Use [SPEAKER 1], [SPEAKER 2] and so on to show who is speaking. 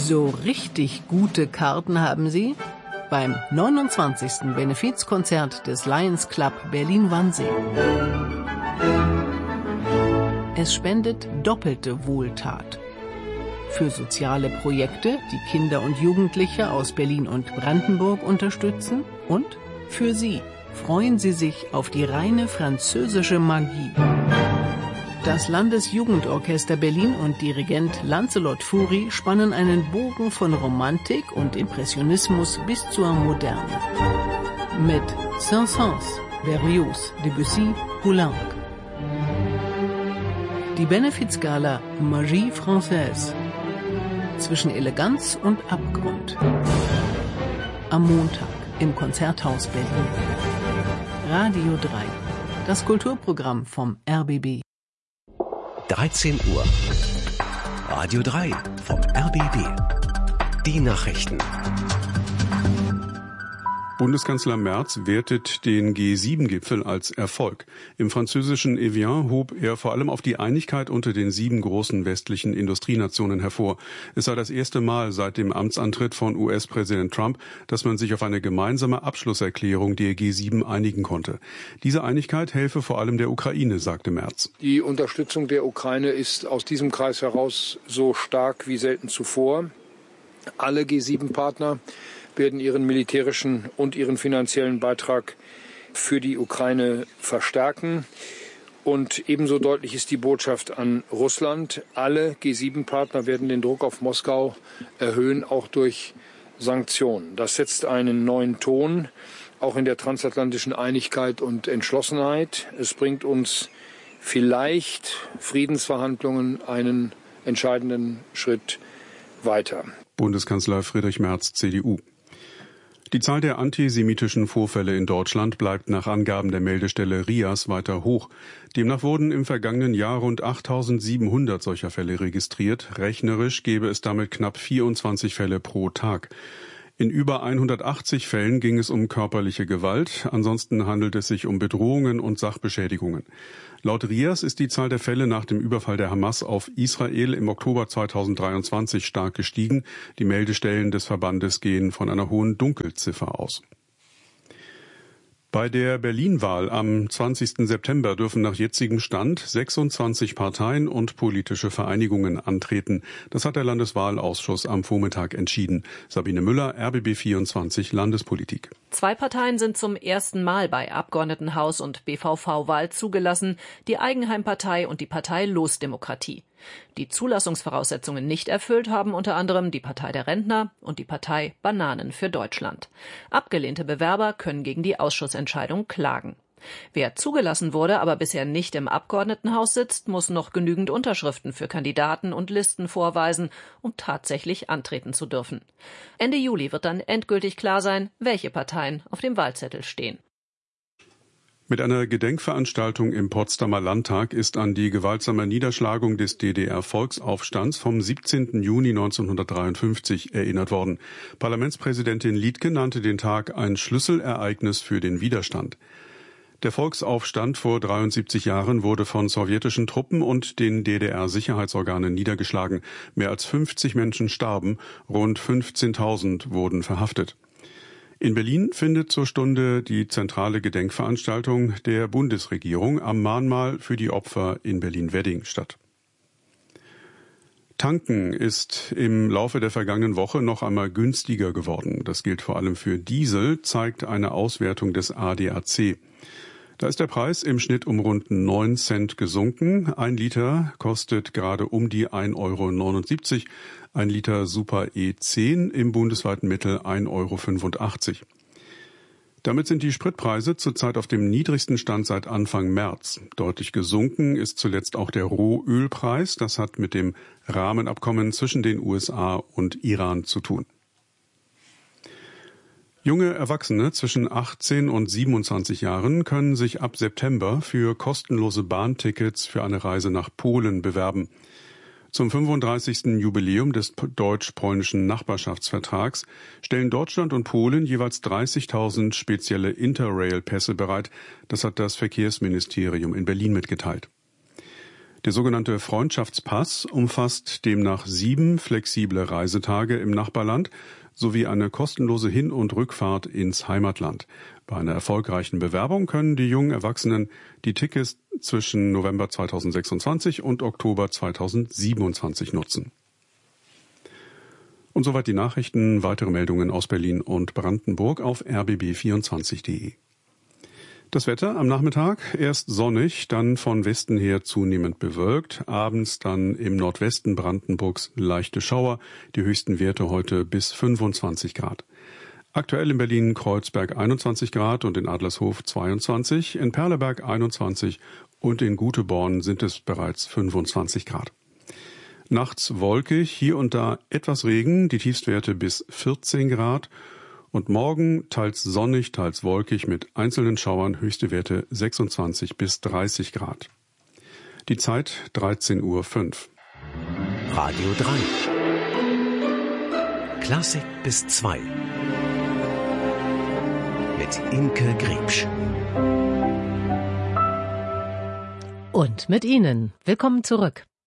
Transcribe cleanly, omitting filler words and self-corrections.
[SPEAKER 1] So richtig gute Karten haben Sie beim 29. Benefizkonzert des Lions Club Berlin-Wannsee. Es spendet doppelte Wohltat. Für soziale Projekte, die Kinder und Jugendliche aus Berlin und Brandenburg unterstützen. Und für Sie freuen Sie sich auf die reine französische Magie. Das Landesjugendorchester Berlin und Dirigent Lancelot Fourie spannen einen Bogen von Romantik und Impressionismus bis zur Moderne. Mit Saint-Saëns, Berlioz, Debussy, Poulenc. Die Benefizgala Magie Française. Zwischen Eleganz und Abgrund. Am Montag im Konzerthaus Berlin. Radio 3. Das Kulturprogramm vom RBB.
[SPEAKER 2] 13 Uhr. Radio 3 vom RBB. Die Nachrichten.
[SPEAKER 3] Bundeskanzler Merz wertet den G7-Gipfel als Erfolg. Im französischen Evian hob er vor allem auf die Einigkeit unter den 7 großen westlichen Industrienationen hervor. Es sei das erste Mal seit dem Amtsantritt von US-Präsident Trump, dass man sich auf eine gemeinsame Abschlusserklärung der G7 einigen konnte. Diese Einigkeit helfe vor allem der Ukraine, sagte Merz.
[SPEAKER 4] Die Unterstützung der Ukraine ist aus diesem Kreis heraus so stark wie selten zuvor. Alle G7-Partner werden ihren militärischen und ihren finanziellen Beitrag für die Ukraine verstärken. Und ebenso deutlich ist die Botschaft an Russland. Alle G7-Partner werden den Druck auf Moskau erhöhen, auch durch Sanktionen. Das setzt einen neuen Ton, auch in der transatlantischen Einigkeit und Entschlossenheit. Es bringt uns vielleicht Friedensverhandlungen einen entscheidenden Schritt weiter.
[SPEAKER 3] Bundeskanzler Friedrich Merz, CDU. Die Zahl der antisemitischen Vorfälle in Deutschland bleibt nach Angaben der Meldestelle RIAS weiter hoch. Demnach wurden im vergangenen Jahr rund 8.700 solcher Fälle registriert. Rechnerisch gäbe es damit knapp 24 Fälle pro Tag. In über 180 Fällen ging es um körperliche Gewalt, ansonsten handelt es sich um Bedrohungen und Sachbeschädigungen. Laut RIAS ist die Zahl der Fälle nach dem Überfall der Hamas auf Israel im Oktober 2023 stark gestiegen. Die Meldestellen des Verbandes gehen von einer hohen Dunkelziffer aus. Bei der Berlin-Wahl am 20. September dürfen nach jetzigem Stand 26 Parteien und politische Vereinigungen antreten. Das hat der Landeswahlausschuss am Vormittag entschieden. Sabine Müller, RBB 24 Landespolitik.
[SPEAKER 5] 2 Parteien sind zum ersten Mal bei Abgeordnetenhaus- und BVV-Wahl zugelassen, die Eigenheimpartei und die Partei Losdemokratie. Die Zulassungsvoraussetzungen nicht erfüllt haben unter anderem die Partei der Rentner und die Partei Bananen für Deutschland. Abgelehnte Bewerber können gegen die Ausschussentscheidung klagen. Wer zugelassen wurde, aber bisher nicht im Abgeordnetenhaus sitzt, muss noch genügend Unterschriften für Kandidaten und Listen vorweisen, um tatsächlich antreten zu dürfen. Ende Juli wird dann endgültig klar sein, welche Parteien auf dem Wahlzettel stehen.
[SPEAKER 3] Mit einer Gedenkveranstaltung im Potsdamer Landtag ist an die gewaltsame Niederschlagung des DDR-Volksaufstands vom 17. Juni 1953 erinnert worden. Parlamentspräsidentin Liedtke nannte den Tag ein Schlüsselereignis für den Widerstand. Der Volksaufstand vor 73 Jahren wurde von sowjetischen Truppen und den DDR-Sicherheitsorganen niedergeschlagen. Mehr als 50 Menschen starben, rund 15.000 wurden verhaftet. In Berlin findet zur Stunde die zentrale Gedenkveranstaltung der Bundesregierung am Mahnmal für die Opfer in Berlin-Wedding statt. Tanken ist im Laufe der vergangenen Woche noch einmal günstiger geworden. Das gilt vor allem für Diesel, zeigt eine Auswertung des ADAC. Da ist der Preis im Schnitt um rund 9 Cent gesunken. 1 Liter kostet gerade um die 1,79 €. 1 Liter Super E10 im bundesweiten Mittel 1,85 €. Damit sind die Spritpreise zurzeit auf dem niedrigsten Stand seit Anfang März. Deutlich gesunken ist zuletzt auch der Rohölpreis. Das hat mit dem Rahmenabkommen zwischen den USA und Iran zu tun. Junge Erwachsene zwischen 18 und 27 Jahren können sich ab September für kostenlose Bahntickets für eine Reise nach Polen bewerben. Zum 35. Jubiläum des deutsch-polnischen Nachbarschaftsvertrags stellen Deutschland und Polen jeweils 30.000 spezielle Interrail-Pässe bereit. Das hat das Verkehrsministerium in Berlin mitgeteilt. Der sogenannte Freundschaftspass umfasst demnach 7 flexible Reisetage im Nachbarland sowie eine kostenlose Hin- und Rückfahrt ins Heimatland. Bei einer erfolgreichen Bewerbung können die jungen Erwachsenen die Tickets zwischen November 2026 und Oktober 2027 nutzen. Und soweit die Nachrichten. Weitere Meldungen aus Berlin und Brandenburg auf rbb24.de. Das Wetter am Nachmittag erst sonnig, dann von Westen her zunehmend bewölkt, abends dann im Nordwesten Brandenburgs leichte Schauer, die höchsten Werte heute bis 25 Grad. Aktuell in Berlin-Kreuzberg 21 Grad und in Adlershof 22, in Perleberg 21 und in Guteborn sind es bereits 25 Grad. Nachts wolkig, hier und da etwas Regen, die Tiefstwerte bis 14 Grad. Und morgen teils sonnig, teils wolkig mit einzelnen Schauern, höchste Werte 26 bis 30 Grad. Die Zeit 13:05 Uhr.
[SPEAKER 2] Radio 3. Klassik bis 2. Mit Imke Griebsch.
[SPEAKER 6] Und mit Ihnen. Willkommen zurück.